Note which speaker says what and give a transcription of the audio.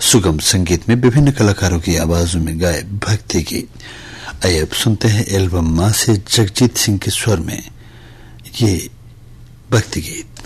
Speaker 1: सुगम संगीत में विभिन्न कलाकारों की आवाजों में गाए भक्ति गीत। आइए अब सुनते हैं एल्बम मां से जगजीत सिंह के स्वर में ये भक्ति गीत।